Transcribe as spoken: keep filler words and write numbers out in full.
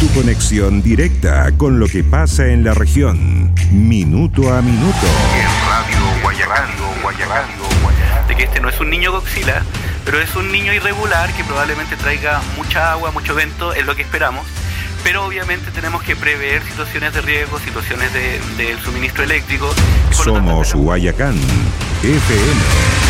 Tu conexión directa con lo que pasa en la región, minuto a minuto. En Radio Guayacán, Guayacán, Guayacán. De que este no es un niño Godzilla, pero es un niño irregular que probablemente traiga mucha agua, mucho viento, es lo que esperamos. Pero obviamente tenemos que prever situaciones de riesgo, situaciones de, del suministro eléctrico. Somos Guayacán F M.